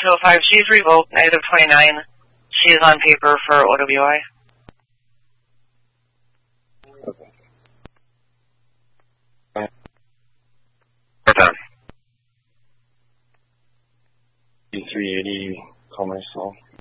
205, she's revoked, negative 29. She is on paper for OWI. Okay. We're done. 380, call myself.